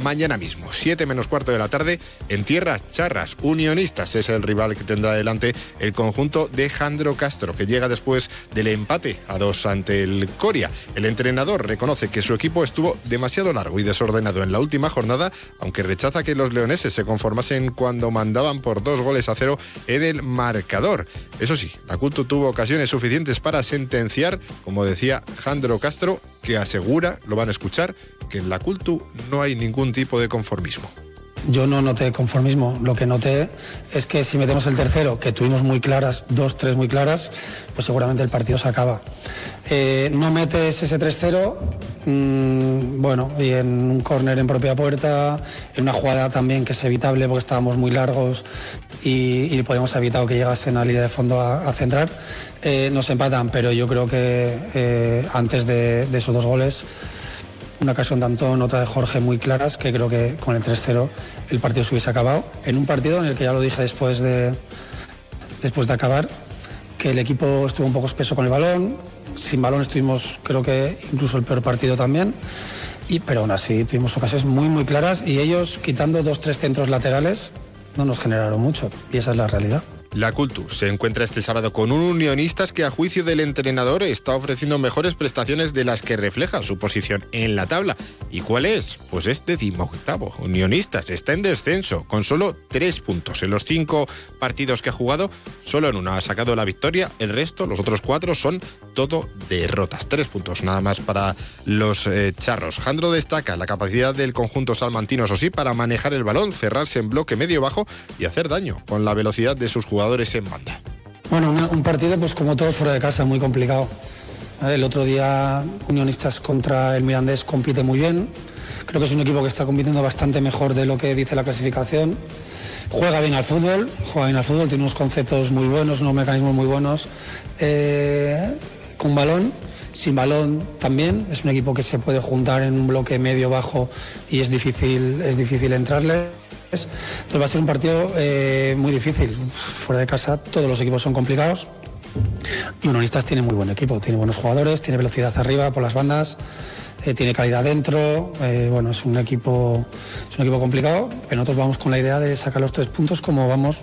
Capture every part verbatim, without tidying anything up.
mañana mismo, siete menos cuarto de la tarde, en Tierras Charras. Unionistas es el rival que tendrá delante el conjunto de Jandro Castro, que llega después del empate a dos ante el Coria. El entrenador reconoce que su equipo estuvo demasiado largo y desordenado en la última jornada, aunque rechaza que los leoneses se conformasen cuando mandaban por dos goles a cero en el marcador. Eso sí, la Cultu tuvo ocasiones suficientes para sentenciar, como decía Jandro Castro, que asegura, lo van a escuchar, que en la Cultu no hay ningún tipo de conformismo. Yo no noté conformismo, lo que noté es que si metemos el tercero, que tuvimos muy claras, dos, tres muy claras, pues seguramente el partido se acaba. Eh, no metes ese tres cero, mmm, bueno, y en un córner en propia puerta, en una jugada también que es evitable porque estábamos muy largos y, y podíamos haber evitado que llegasen a la línea de fondo a, a centrar, eh, nos empatan, pero yo creo que eh, antes de, de esos dos goles, una ocasión de Antón, otra de Jorge muy claras, que creo que con el tres cero el partido se hubiese acabado. En un partido en el que ya lo dije después de, después de acabar, que el equipo estuvo un poco espeso con el balón, sin balón estuvimos creo que incluso el peor partido también, y, pero aún así tuvimos ocasiones muy muy claras y ellos quitando dos tres centros laterales no nos generaron mucho y esa es la realidad. La Cultu se encuentra este sábado con un Unionistas que a juicio del entrenador está ofreciendo mejores prestaciones de las que refleja su posición en la tabla. ¿Y cuál es? Pues es decimoctavo. Unionistas está en descenso con solo tres puntos. En los cinco partidos que ha jugado, solo en uno ha sacado la victoria. El resto, los otros cuatro, son todo derrotas. Tres puntos nada más para los eh, charros. Jandro destaca la capacidad del conjunto salmantino, eso sí, para manejar el balón, cerrarse en bloque medio-bajo y hacer daño con la velocidad de sus jugadores en banda. Bueno, un partido pues como todos fuera de casa, muy complicado. El otro día Unionistas contra el Mirandés compite muy bien. Creo que es un equipo que está compitiendo bastante mejor de lo que dice la clasificación. Juega bien al fútbol, juega bien al fútbol, tiene unos conceptos muy buenos, unos mecanismos muy buenos. Eh, con balón, sin balón también. Es un equipo que se puede juntar en un bloque medio-bajo y es difícil, es difícil entrarle. Entonces va a ser un partido eh, muy difícil. Fuera de casa todos los equipos son complicados y Unionistas tiene muy buen equipo, tiene buenos jugadores, tiene velocidad arriba por las bandas, eh, tiene calidad dentro, eh, bueno, es un equipo es un equipo complicado, pero nosotros vamos con la idea de sacar los tres puntos como vamos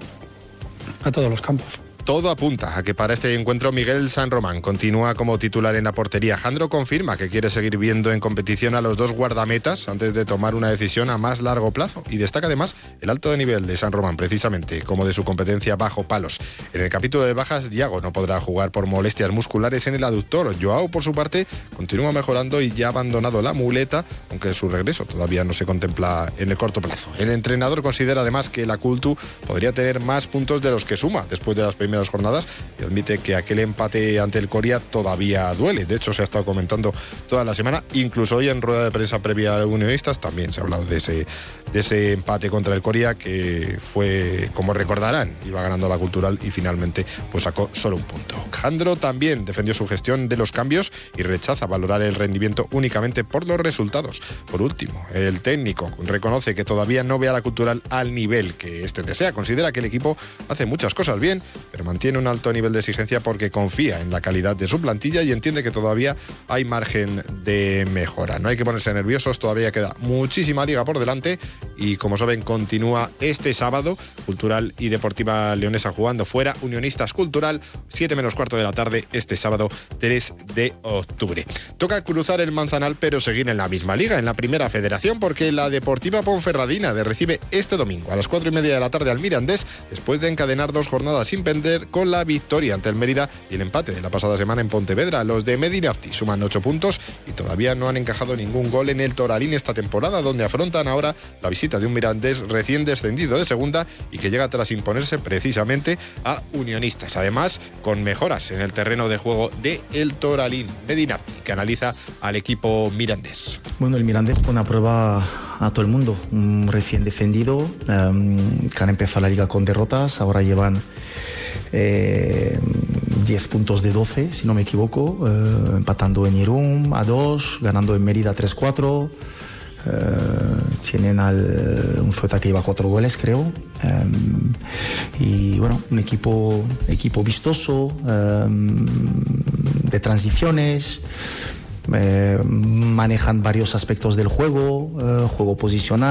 a todos los campos. Todo apunta a que para este encuentro Miguel San Román continúa como titular en la portería. Jandro confirma que quiere seguir viendo en competición a los dos guardametas antes de tomar una decisión a más largo plazo y destaca además el alto nivel de San Román, precisamente como de su competencia bajo palos. En el capítulo de bajas, Yago no podrá jugar por molestias musculares en el aductor. Joao, por su parte, continúa mejorando y ya ha abandonado la muleta, aunque su regreso todavía no se contempla en el corto plazo. El entrenador considera además que la Cultu podría tener más puntos de los que suma después de las primeras jornadas y admite que aquel empate ante el Coria todavía duele. De hecho, se ha estado comentando toda la semana, incluso hoy en rueda de prensa previa a Unionistas también se ha hablado de ese, de ese empate contra el Coria, que fue, como recordarán, iba ganando la Cultural y finalmente pues sacó solo un punto. Jandro también defendió su gestión de los cambios y rechaza valorar el rendimiento únicamente por los resultados. Por último, el técnico reconoce que todavía no ve a la Cultural al nivel que este desea. Considera que el equipo hace muchas cosas bien, pero mantiene un alto nivel de exigencia porque confía en la calidad de su plantilla y entiende que todavía hay margen de mejora. No hay que ponerse nerviosos, todavía queda muchísima liga por delante y, como saben, continúa este sábado Cultural y Deportiva Leonesa jugando fuera. Unionistas Cultural, siete menos cuarto de la tarde, este sábado tres de octubre. Toca cruzar el Manzanal, pero seguir en la misma liga, en la Primera Federación, porque la Deportiva Ponferradina recibe este domingo a las cuatro y media de la tarde al Mirandés, después de encadenar dos jornadas sin perder con la victoria ante el Mérida y el empate de la pasada semana en Pontevedra. Los de Medinafti suman ocho puntos y todavía no han encajado ningún gol en el Toralín esta temporada, donde afrontan ahora la visita de un Mirandés recién descendido de segunda y que llega tras imponerse precisamente a Unionistas. Además, con mejoras en el terreno de juego de el Toralín. Medinafti, que analiza al equipo mirandés. Bueno, el Mirandés pone a prueba a todo el mundo. Un recién descendido, um, que han empezado la liga con derrotas, ahora llevan Eh, diez puntos de doce, si no me equivoco, eh, empatando en Irún a dos, ganando en Mérida tres cuatro, eh, tienen al, un Zueta que lleva cuatro goles, creo, eh, y bueno, un equipo, equipo vistoso, eh, de transiciones, eh, manejan varios aspectos del juego, eh, juego posicional.